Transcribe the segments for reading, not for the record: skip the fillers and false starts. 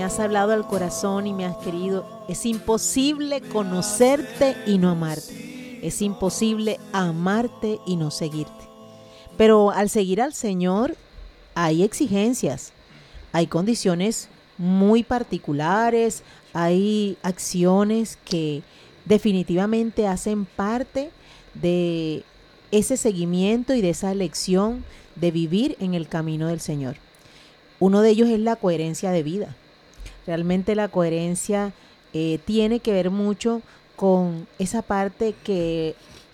has hablado al corazón y me has querido. Es imposible conocerte y no amarte. Es imposible amarte y no seguirte. Pero al seguir al Señor hay exigencias, hay condiciones muy particulares, hay acciones que definitivamente hacen parte de ese seguimiento y de esa elección de vivir en el camino del Señor. Uno de ellos es la coherencia de vida. Realmente la coherencia tiene que ver mucho con esa parte que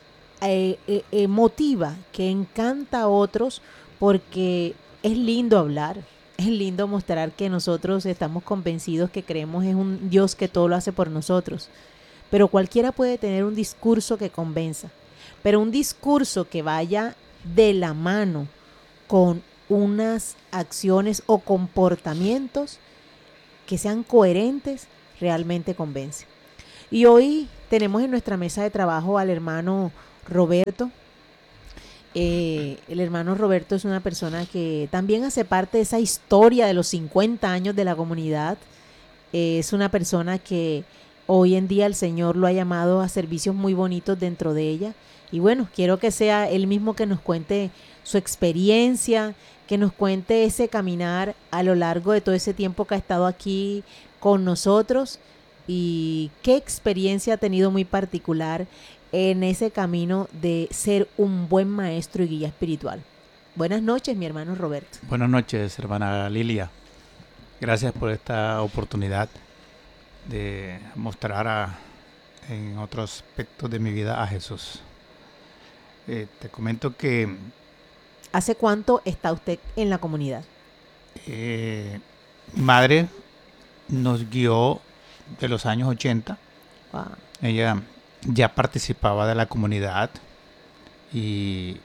motiva, que encanta a otros, porque es lindo hablar, es lindo mostrar que nosotros estamos convencidos, que creemos en un Dios que todo lo hace por nosotros. Pero cualquiera puede tener un discurso que convenza, pero un discurso que vaya de la mano con unas acciones o comportamientos que sean coherentes, realmente convence. Y hoy tenemos en nuestra mesa de trabajo al hermano Roberto. El hermano Roberto es una persona que también hace parte de esa historia de los 50 años de la comunidad. Es una persona que hoy en día el Señor lo ha llamado a servicios muy bonitos dentro de ella. Y bueno, quiero que sea él mismo que nos cuente su experiencia, que nos cuente ese caminar a lo largo de todo ese tiempo que ha estado aquí con nosotros y qué experiencia ha tenido muy particular en ese camino de ser un buen maestro y guía espiritual. Buenas noches, mi hermano Roberto. Buenas noches, hermana Lilia. Gracias por esta oportunidad de mostrar en otros aspectos de mi vida a Jesús. Te comento que ¿Hace cuánto está usted en la comunidad? mi madre nos guió de los años 80. Wow. Ella ya participaba de la comunidad y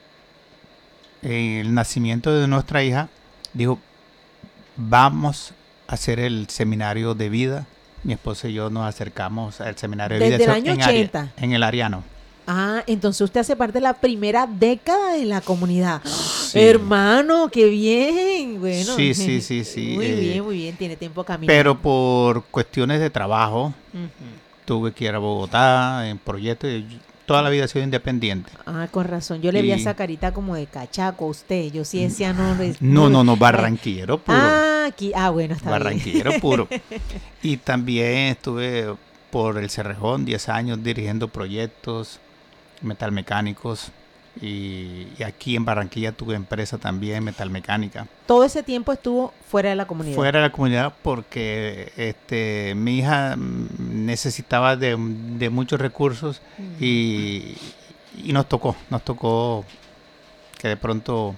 en el nacimiento de nuestra hija dijo, vamos a hacer el seminario de vida. Mi esposa y yo nos acercamos al seminario de vida. Desde el año 80. En el Ariano. Ah, entonces usted hace parte de la primera década de la comunidad. Sí. Hermano, qué bien. Bueno, Sí. Muy bien, tiene tiempo caminando. Pero por cuestiones de trabajo, tuve que ir a Bogotá en proyectos. Toda la vida he sido independiente. Ah, con razón. Yo le vi esa carita como de cachaco a usted. Yo sí decía no. No, barranquillero puro. Ah, aquí. Ah, bueno, está barranquillero bien. puro. Y también estuve por el Cerrejón 10 años dirigiendo proyectos metalmecánicos. Y aquí en Barranquilla tuve empresa también metalmecánica. Todo ese tiempo estuvo fuera de la comunidad. Fuera de la comunidad porque mi hija necesitaba de muchos recursos y nos tocó que de pronto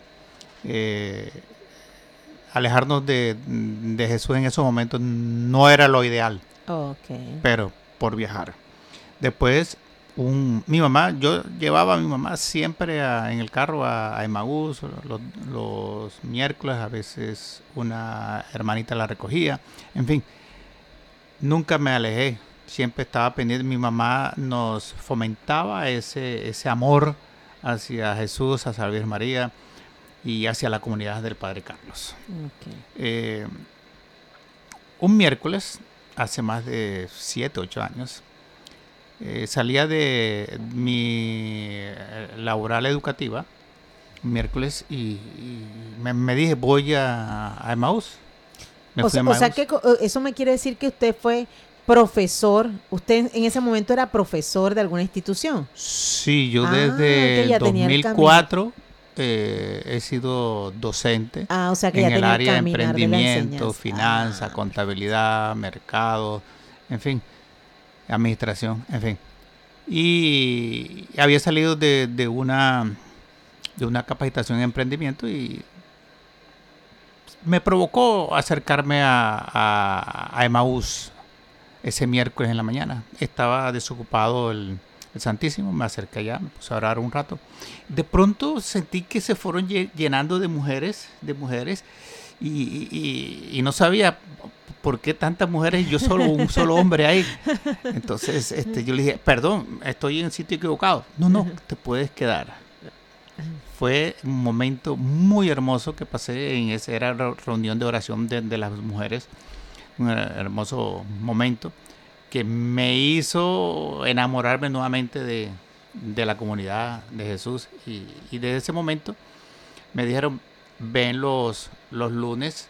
alejarnos de Jesús en esos momentos no era lo ideal. Okay. Pero por viajar. Después yo llevaba a mi mamá siempre en el carro a Emaús los miércoles, a veces una hermanita la recogía, en fin, nunca me alejé, siempre estaba pendiente. Mi mamá nos fomentaba ese amor hacia Jesús, hacia la Virgen María y hacia la comunidad del Padre Carlos. Okay. Un miércoles, hace más de 7, 8 años, salía de mi laboral educativa miércoles y me dije voy a Emaús. O sea que eso me quiere decir que usted fue profesor. ¿Usted en ese momento era profesor de alguna institución? Sí, yo desde el 2004 he sido docente o sea que en ya el área de caminar emprendimiento, de finanzas, contabilidad, mercado, en fin, administración, en fin. Y había salido de una capacitación en emprendimiento y me provocó acercarme a Emaús ese miércoles en la mañana. Estaba desocupado el Santísimo, me acerqué allá, me puse a orar un rato. De pronto sentí que se fueron llenando de mujeres y no sabía por qué tantas mujeres y yo un solo hombre ahí. Entonces yo le dije, perdón, estoy en el sitio equivocado. No, te puedes quedar. Fue un momento muy hermoso que pasé era reunión de oración de las mujeres un hermoso momento que me hizo enamorarme nuevamente de la comunidad de Jesús. Y desde ese momento me dijeron, ven los lunes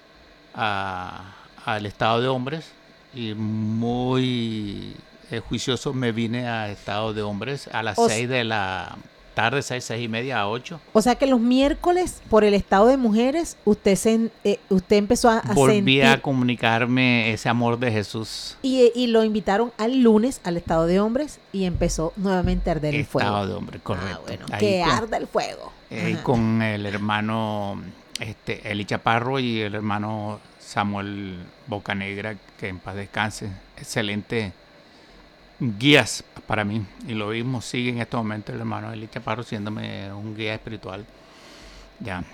al estado de hombres, y muy juicioso me vine al estado de hombres a las 6 de la tarde, 6:30 a 8. O sea que los miércoles, por el estado de mujeres, usted empezó a Volví sentir, a comunicarme ese amor de Jesús. y lo invitaron al lunes al estado de hombres y empezó nuevamente a arder el fuego. Estado de hombres, correcto. Bueno, Ahí que arda el fuego. Y con el hermano Eli Chaparro y el hermano Samuel Bocanegra, que en paz descanse. Excelente guías para mí, y lo mismo sigue en este momento el hermano Eli Chaparro siéndome un guía espiritual. Ya.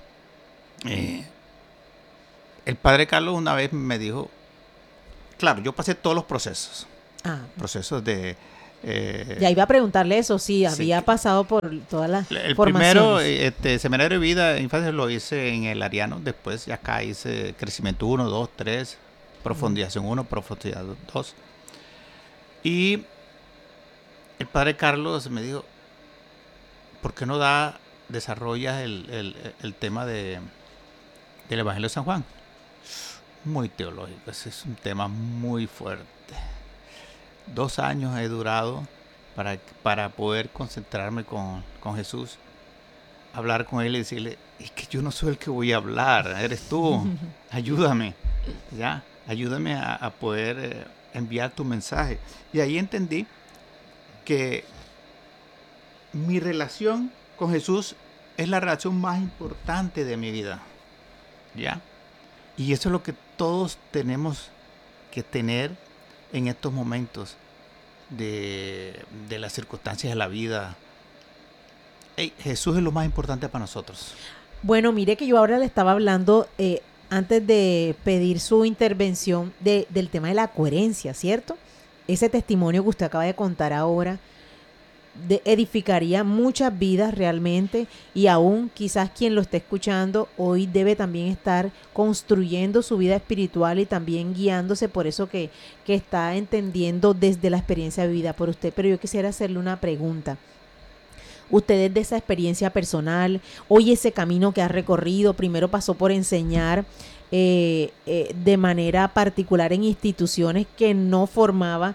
El padre Carlos una vez me dijo, claro, yo pasé todos los procesos. Procesos de... ya iba a preguntarle eso, si había pasado por todas las formaciones. El primero, seminario de vida e infancia, lo hice en el Ariano. Después ya acá hice crecimiento 1, 2, 3, profundización 1, profundidad 2. Y el padre Carlos me dijo, ¿por qué no desarrollas el tema del Evangelio de San Juan? Muy teológico, ese es un tema muy fuerte. 2 años he durado para poder concentrarme con Jesús, hablar con él y decirle, es que yo no soy el que voy a hablar, eres tú, ayúdame, ¿ya? Ayúdame a poder enviar tu mensaje. Y ahí entendí que mi relación con Jesús es la relación más importante de mi vida, ¿ya? Y eso es lo que todos tenemos que tener en estos momentos de las circunstancias de la vida. Jesús es lo más importante para nosotros. Bueno, mire que yo ahora le estaba hablando, antes de pedir su intervención, del tema de la coherencia, ¿cierto? Ese testimonio que usted acaba de contar ahora edificaría muchas vidas realmente, y aún quizás quien lo esté escuchando hoy debe también estar construyendo su vida espiritual y también guiándose por eso que está entendiendo desde la experiencia vivida por usted. Pero yo quisiera hacerle una pregunta. Usted desde esa experiencia personal, hoy ese camino que ha recorrido, primero pasó por enseñar de manera particular en instituciones que no formaba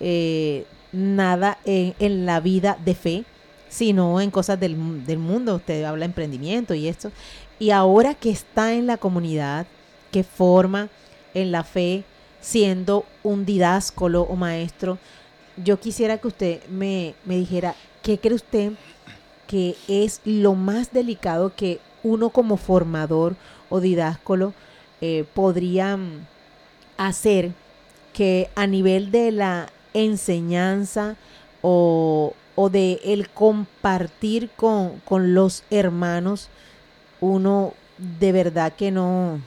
nada en la vida de fe, sino en cosas del mundo. Usted habla de emprendimiento y esto. Y ahora que está en la comunidad, que forma en la fe, siendo un didáscolo o maestro, yo quisiera que usted me dijera, ¿qué cree usted que es lo más delicado que uno como formador o didáscolo podría hacer, que a nivel de la enseñanza o de el compartir con los hermanos, uno de verdad que no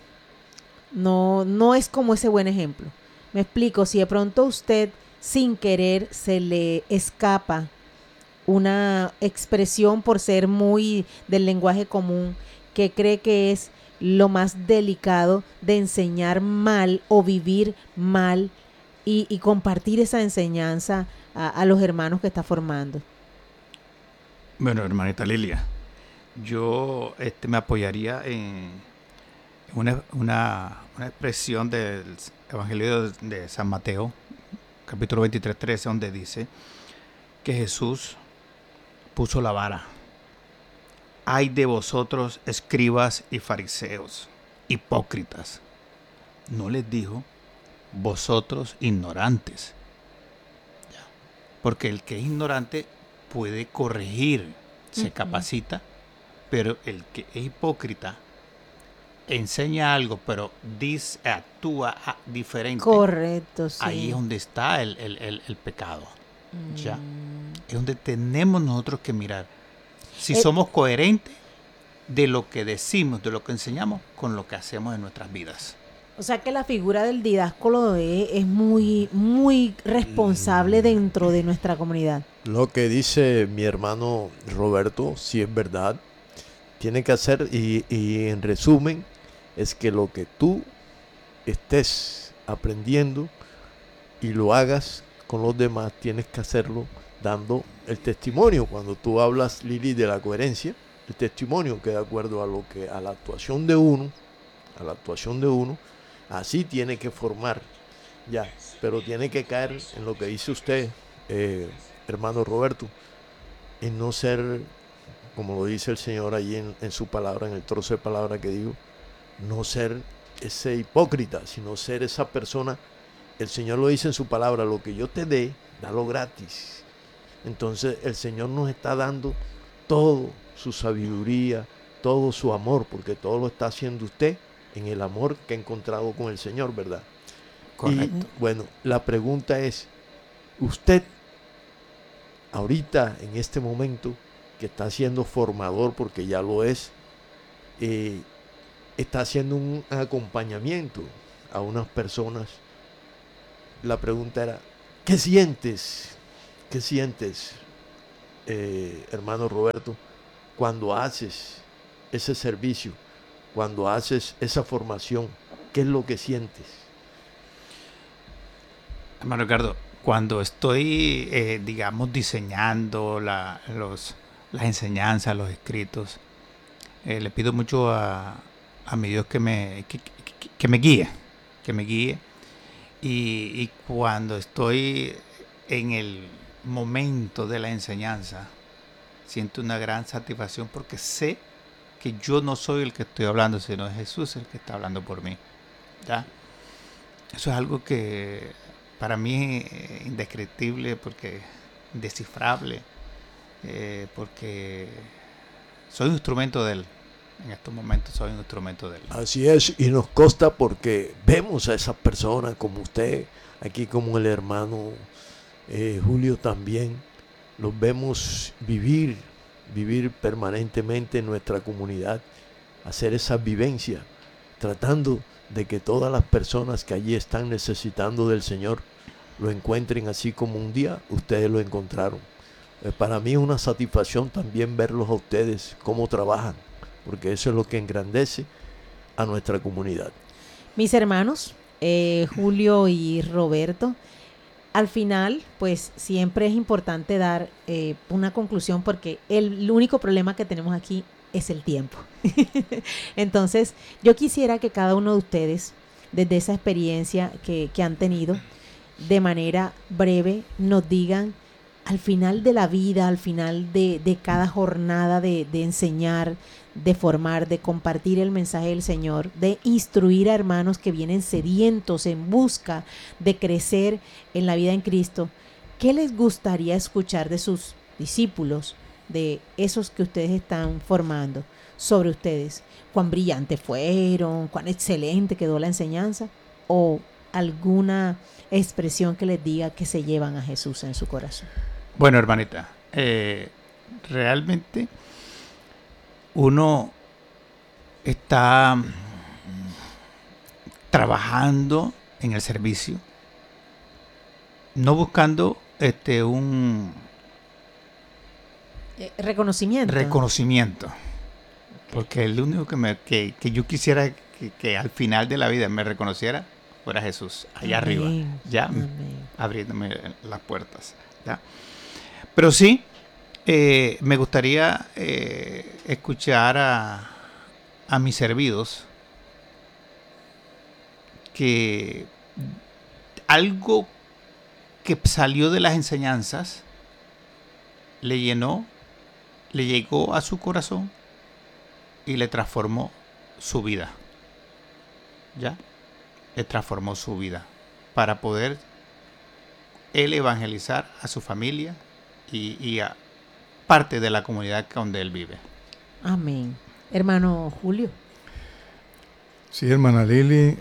es como ese buen ejemplo? Me explico, si de pronto usted sin querer se le escapa una expresión por ser muy del lenguaje común, ¿qué cree que es lo más delicado de enseñar mal o vivir mal y compartir esa enseñanza a los hermanos que está formando? Bueno, hermanita Lilia, yo me apoyaría en una expresión del Evangelio de San Mateo, capítulo 23, 13, donde dice que Jesús puso la vara. Ay de vosotros, escribas y fariseos, hipócritas. No les dijo, vosotros ignorantes. Porque el que es ignorante puede corregir, se capacita, pero el que es hipócrita enseña algo, pero actúa diferente. Correcto, sí. Ahí es donde está el pecado. Ya. Es donde tenemos nosotros que mirar si somos coherentes de lo que decimos, de lo que enseñamos, con lo que hacemos en nuestras vidas. O sea que la figura del didáscolo es muy, muy responsable dentro de nuestra comunidad. Lo que dice mi hermano Roberto, si es verdad, tiene que hacer, y en resumen, es que lo que tú estés aprendiendo y lo hagas con los demás, tienes que hacerlo dando el testimonio. Cuando tú hablas, Lili, de la coherencia, el testimonio que de acuerdo a la actuación de uno, así tiene que formar ya, pero tiene que caer en lo que dice usted, hermano Roberto, en no ser, como lo dice el Señor allí en su palabra, en el trozo de palabra que digo, no ser ese hipócrita, sino ser esa persona. El Señor lo dice en su palabra: lo que yo te dé, dalo gratis. Entonces el Señor nos está dando todo su sabiduría, todo su amor, porque todo lo está haciendo usted en el amor que ha encontrado con el Señor, ¿verdad? Correcto. Y bueno, la pregunta es, usted ahorita, en este momento, que está siendo formador, porque ya lo es, está haciendo un acompañamiento a unas personas. La pregunta era, ¿qué sientes? ¿Qué sientes, hermano Roberto, cuando haces ese servicio, cuando haces esa formación? ¿Qué es lo que sientes? Hermano Ricardo, cuando estoy, digamos, diseñando las enseñanzas, los escritos, le pido mucho a mi Dios que me guíe. Y cuando estoy en el momento de la enseñanza, siento una gran satisfacción porque sé que yo no soy el que estoy hablando, sino es Jesús el que está hablando por mí. ¿Ya? Eso es algo que para mí es indescriptible, porque indescifrable, porque soy un instrumento de Él. En estos momentos soy un instrumento de Él. Así es, y nos consta porque vemos a esas personas como usted, aquí como el hermano Julio también, los vemos vivir permanentemente en nuestra comunidad, hacer esa vivencia, tratando de que todas las personas que allí están necesitando del Señor lo encuentren así como un día ustedes lo encontraron. Para mí es una satisfacción también verlos a ustedes cómo trabajan, porque eso es lo que engrandece a nuestra comunidad. Mis hermanos, Julio y Roberto, al final, pues siempre es importante dar una conclusión, porque el único problema que tenemos aquí es el tiempo. Entonces, yo quisiera que cada uno de ustedes, desde esa experiencia que han tenido, de manera breve nos digan, al final de la vida, al final de cada jornada de enseñar, de formar, de compartir el mensaje del Señor, de instruir a hermanos que vienen sedientos en busca de crecer en la vida en Cristo, ¿qué les gustaría escuchar de sus discípulos, de esos que ustedes están formando, sobre ustedes? ¿Cuán brillantes fueron? ¿Cuán excelente quedó la enseñanza? ¿O alguna expresión que les diga que se llevan a Jesús en su corazón? Bueno, hermanita, realmente uno está trabajando en el servicio, no buscando un reconocimiento, porque el único que yo quisiera que al final de la vida me reconociera fuera Jesús, allá arriba, ya. Amén. Abriéndome las puertas, ya. Pero sí, me gustaría escuchar a mis servidos que algo que salió de las enseñanzas le llenó, le llegó a su corazón y le transformó su vida. ¿Ya? Le transformó su vida para poder él evangelizar a su familia y a parte de la comunidad donde él vive. Amén. Hermano Julio. Sí, hermana Lili,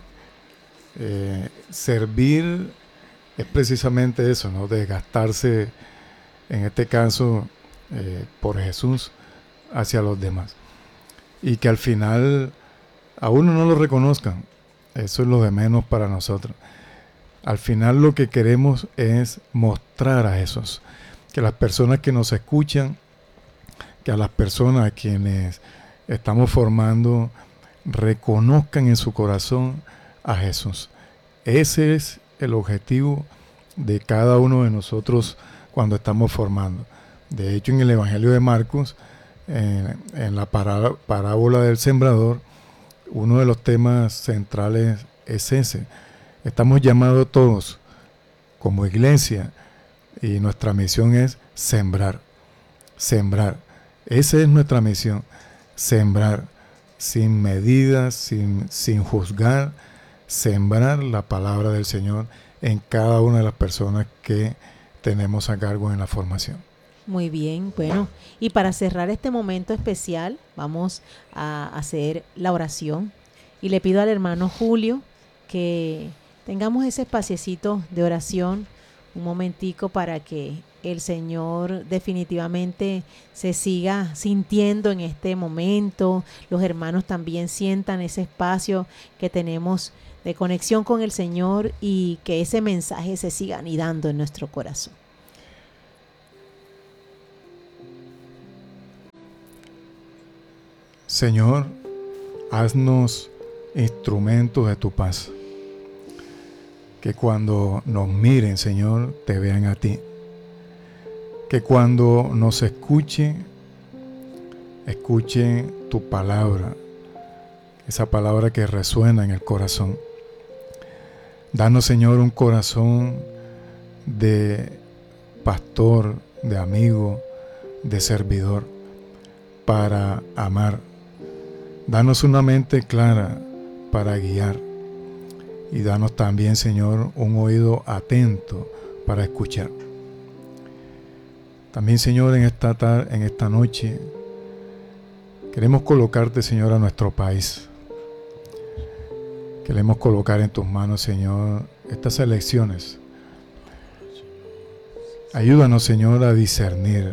servir es precisamente eso, ¿no? Desgastarse, en este caso, por Jesús hacia los demás. Y que al final a uno no lo reconozcan, eso es lo de menos para nosotros. Al final lo que queremos es mostrar a Jesús, que las personas que nos escuchan, que a las personas a quienes estamos formando reconozcan en su corazón a Jesús. Ese es el objetivo de cada uno de nosotros cuando estamos formando. De hecho, en el Evangelio de Marcos, en la parábola del sembrador, uno de los temas centrales es ese. Estamos llamados todos como iglesia y nuestra misión es sembrar. Sembrar. Esa es nuestra misión. Sembrar sin medidas, sin juzgar. Sembrar la palabra del Señor en cada una de las personas que tenemos a cargo en la formación. Muy bien, bueno, y para cerrar este momento especial, vamos a hacer la oración. Y le pido al hermano Julio que tengamos ese espaciecito de oración, un momentico para que el Señor definitivamente se siga sintiendo en este momento. Los hermanos también sientan ese espacio que tenemos de conexión con el Señor y que ese mensaje se siga anidando en nuestro corazón. Señor, haznos instrumentos de tu paz. Que cuando nos miren, Señor, te vean a ti. Que cuando nos escuchen tu palabra, esa palabra que resuena en el corazón. Danos, Señor, un corazón de pastor, de amigo, de servidor, para amar. Danos una mente clara para guiar. Y danos también, Señor, un oído atento para escuchar. También, Señor, en esta noche, queremos colocarte, Señor, a nuestro país. Queremos colocar en tus manos, Señor, estas elecciones. Ayúdanos, Señor, a discernir.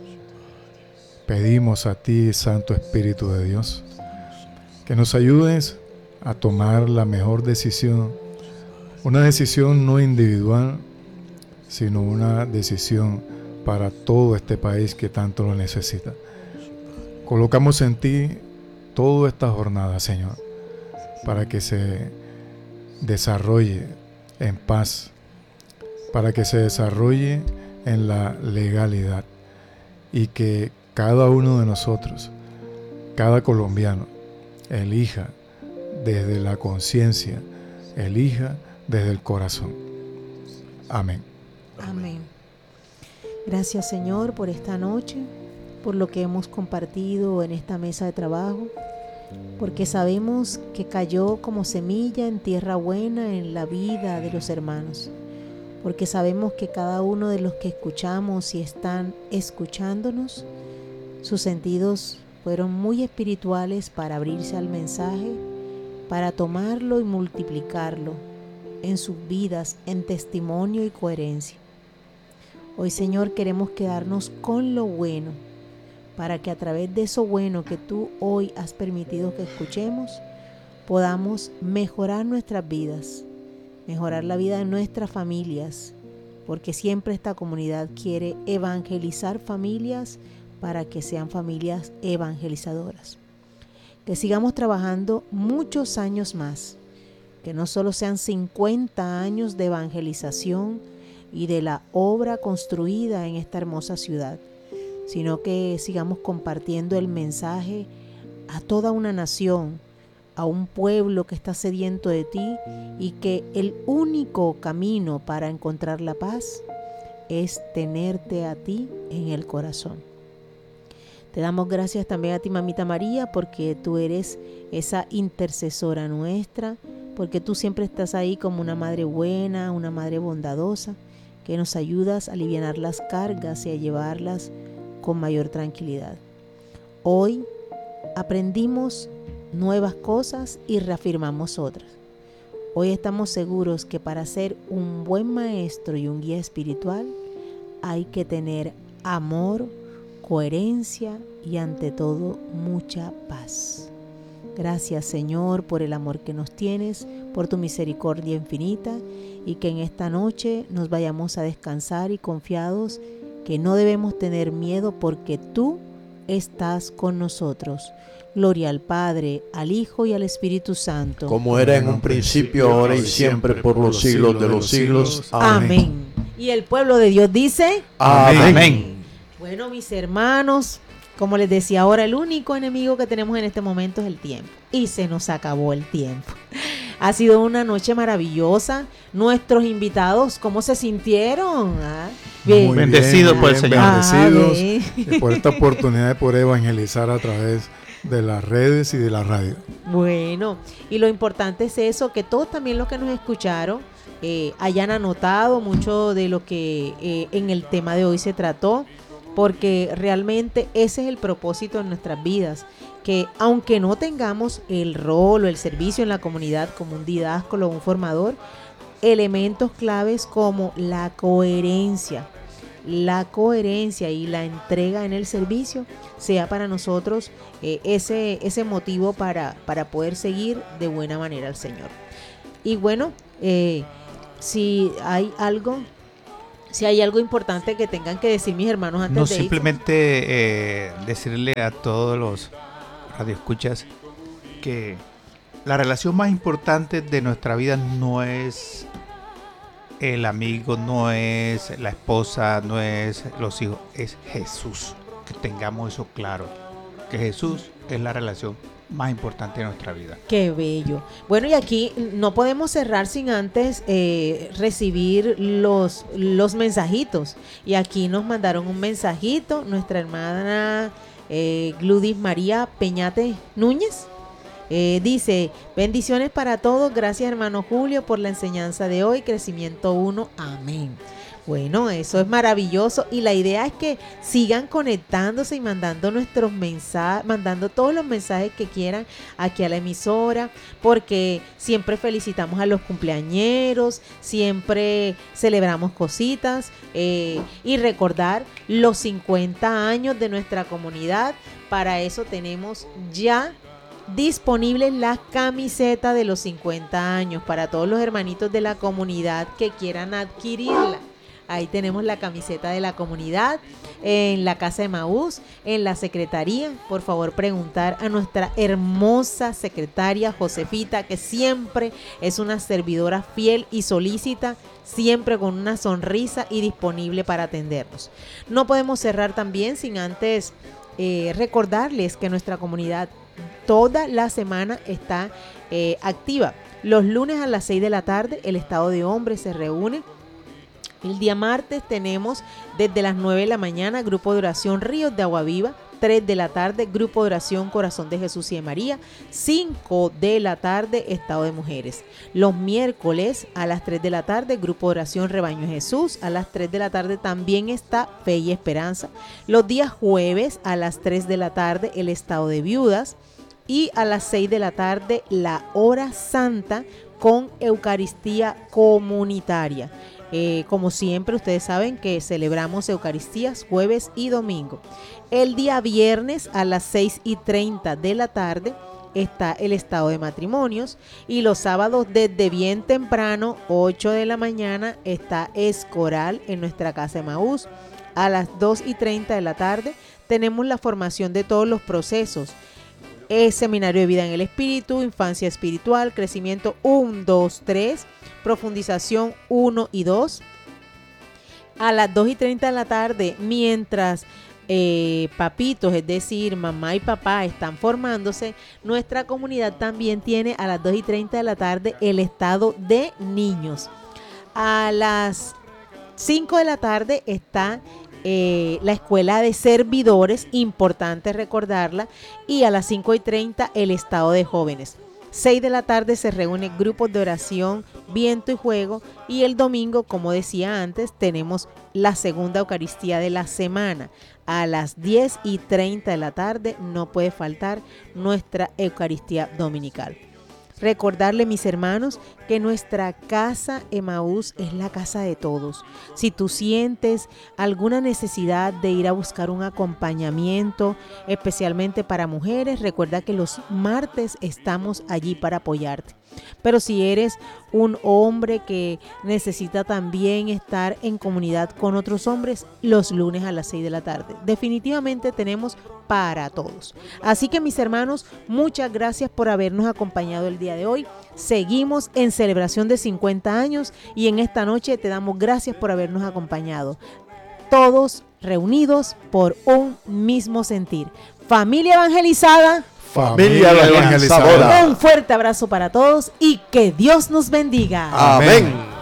Pedimos a ti, Santo Espíritu de Dios, que nos ayudes a tomar la mejor decisión. Una decisión no individual, sino una decisión para todo este país que tanto lo necesita. Colocamos en ti toda esta jornada, Señor, para que se desarrolle en paz, para que se desarrolle en la legalidad y que cada uno de nosotros, cada colombiano, elija desde la conciencia, elija desde el corazón. Amén. Amén. Gracias, Señor, por esta noche, por lo que hemos compartido en esta mesa de trabajo, porque sabemos que cayó como semilla en tierra buena en la vida de los hermanos, porque sabemos que cada uno de los que escuchamos y están escuchándonos, sus sentidos fueron muy espirituales para abrirse al mensaje, para tomarlo y multiplicarlo en sus vidas en testimonio y coherencia. Hoy, Señor, queremos quedarnos con lo bueno, para que a través de eso bueno que tú hoy has permitido que escuchemos, podamos mejorar nuestras vidas, mejorar la vida de nuestras familias, porque siempre esta comunidad quiere evangelizar familias para que sean familias evangelizadoras. Que sigamos trabajando muchos años más, que no solo sean 50 años de evangelización y de la obra construida en esta hermosa ciudad, sino que sigamos compartiendo el mensaje a toda una nación, a un pueblo que está sediento de ti y que el único camino para encontrar la paz es tenerte a ti en el corazón. Te damos gracias también a ti, Mamita María, porque tú eres esa intercesora nuestra, porque tú siempre estás ahí como una madre buena, una madre bondadosa, que nos ayudas a alivianar las cargas y a llevarlas con mayor tranquilidad. Hoy aprendimos nuevas cosas y reafirmamos otras. Hoy estamos seguros que para ser un buen maestro y un guía espiritual hay que tener amor, coherencia y ante todo mucha paz. Gracias, Señor, por el amor que nos tienes, por tu misericordia infinita, y que en esta noche nos vayamos a descansar y confiados que no debemos tener miedo porque tú estás con nosotros. Gloria al Padre, al Hijo y al Espíritu Santo. Como era en un principio, ahora y siempre, por los siglos de los siglos. Amén. Y el pueblo de Dios dice: Amén. Bueno, mis hermanos, como les decía ahora, el único enemigo que tenemos en este momento es el tiempo. Y se nos acabó el tiempo. Ha sido una noche maravillosa. Nuestros invitados, ¿cómo se sintieron? Muy bendecidos por el Señor. Bendecidos por esta oportunidad de poder evangelizar a través de las redes y de la radio. Bueno, y lo importante es eso, que todos también los que nos escucharon hayan anotado mucho de lo que en el tema de hoy se trató, porque realmente ese es el propósito de nuestras vidas, que aunque no tengamos el rol o el servicio en la comunidad como un didáscolo o un formador, elementos claves como la coherencia y la entrega en el servicio sea para nosotros ese motivo para poder seguir de buena manera al Señor. Y bueno, si hay algo importante que tengan que decir mis hermanos antes no de simplemente decirle a todos los radioescuchas que la relación más importante de nuestra vida no es el amigo, no es la esposa, no es los hijos, es Jesús. Que tengamos eso claro, que Jesús es la relación más importante de nuestra vida. Qué bello. Bueno, y aquí no podemos cerrar sin antes recibir los mensajitos. Y aquí nos mandaron un mensajito nuestra hermana Gludis María Peñate Núñez. Dice: bendiciones para todos, gracias hermano Julio por la enseñanza de hoy, crecimiento 1, amén. Bueno, eso es maravilloso, y la idea es que sigan conectándose y mandando nuestros mensajes, mandando todos los mensajes que quieran aquí a la emisora, porque siempre felicitamos a los cumpleañeros, siempre celebramos cositas, y recordar los 50 años de nuestra comunidad. Para eso tenemos ya disponibles la camiseta de los 50 años para todos los hermanitos de la comunidad que quieran adquirirla. Ahí tenemos la camiseta de la comunidad en la Casa Emaús, en la secretaría. Por favor, preguntar a nuestra hermosa secretaria Josefita, que siempre es una servidora fiel y solícita, siempre con una sonrisa y disponible para atendernos. No podemos cerrar también sin antes recordarles que nuestra comunidad toda la semana está activa. Los lunes a las 6 de la tarde el Estado de Hombres se reúne. El día martes tenemos desde las 9 de la mañana grupo de oración Ríos de Agua Viva. 3 de la tarde grupo de oración Corazón de Jesús y de María. 5 de la tarde Estado de Mujeres. Los miércoles a las 3 de la tarde grupo de oración Rebaño de Jesús. A las 3 de la tarde también está Fe y Esperanza. Los días jueves a las 3 de la tarde el Estado de Viudas. Y a las 6 de la tarde la hora santa con Eucaristía comunitaria. Como siempre, ustedes saben que celebramos Eucaristías jueves y domingo. El día viernes a las 6:30 de la tarde está el Estado de Matrimonios, y los sábados desde bien temprano, 8 de la mañana, está Escoral en nuestra Casa Emaús. A las 2:30 de la tarde tenemos la formación de todos los procesos. Seminario de Vida en el Espíritu, Infancia Espiritual, Crecimiento 1, 2, 3, Profundización 1 y 2. A las 2:30 de la tarde, mientras papitos, es decir, mamá y papá están formándose, nuestra comunidad también tiene a las 2:30 de la tarde el Estado de Niños. A las 5 de la tarde está la Escuela de Servidores, importante recordarla, y a las 5:30 el Estado de Jóvenes. 6 de la tarde se reúnen grupos de oración, viento y juego, y el domingo, como decía antes, tenemos la segunda Eucaristía de la semana. A las 10:30 de la tarde no puede faltar nuestra Eucaristía dominical. Recordarle, mis hermanos, que nuestra casa Emaús es la casa de todos. Si tú sientes alguna necesidad de ir a buscar un acompañamiento, especialmente para mujeres, recuerda que los martes estamos allí para apoyarte. Pero si eres un hombre que necesita también estar en comunidad con otros hombres, los lunes a las 6 de la tarde. Definitivamente tenemos para todos. Así que, mis hermanos, muchas gracias por habernos acompañado el día de hoy. Seguimos en celebración de 50 años y en esta noche te damos gracias por habernos acompañado. Todos reunidos por un mismo sentir. Familia evangelizada. Familia evangelizadora. Un fuerte abrazo para todos y que Dios nos bendiga. Amén.